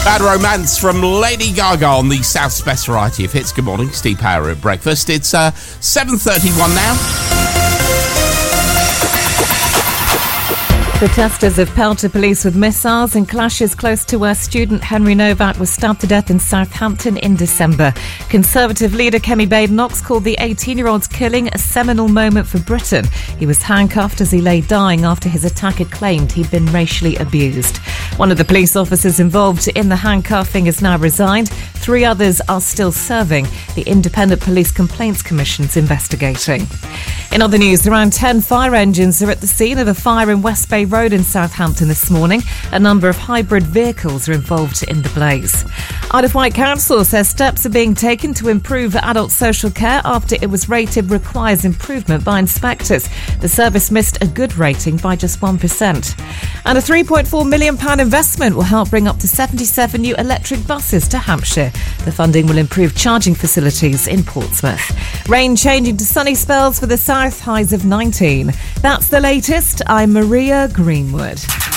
Bad Romance from Lady Gaga on the South's best variety of hits. Good morning, Steve Power at breakfast. It's 7:31 now. Protesters have pelted police with missiles in clashes close to where student Henry Novak was stabbed to death in Southampton in December. Conservative leader Kemi Badenoch called the 18-year-old's killing a seminal moment for Britain. He was handcuffed as he lay dying after his attacker claimed he'd been racially abused. One of the police officers involved in the handcuffing has now resigned. 3 others are still serving. The Independent Police Complaints Commission's investigating. In other news, around 10 fire engines are at the scene of a fire in West Bay Road in Southampton this morning. A number of hybrid vehicles are involved in the blaze. Isle of Wight Council says steps are being taken to improve adult social care after it was rated requires improvement by inspectors. The service missed a good rating by just 1%. And a £3.4 million investment will help bring up to 77 new electric buses to Hampshire. The funding will improve charging facilities in Portsmouth. Rain changing to sunny spells for the south, highs of 19. That's the latest. I'm Maria Greenwood.